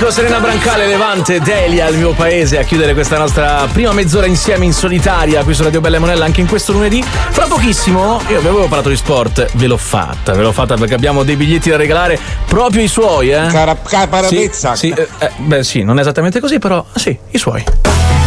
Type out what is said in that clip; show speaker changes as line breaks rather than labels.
Ecco Serena Brancale, Levante, Delia, il mio paese, a chiudere questa nostra prima mezz'ora insieme in solitaria qui su Radio Bella e Monella anche in questo lunedì. Fra pochissimo, io vi avevo parlato di sport, ve l'ho fatta perché abbiamo dei biglietti da regalare, proprio i suoi,
Paradezza.
Sì, sì, beh sì, non è esattamente così, però sì, i suoi.